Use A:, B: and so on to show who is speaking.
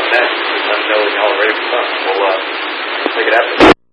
A: next. Just let me know when y'all are ready for something. We'll take it after.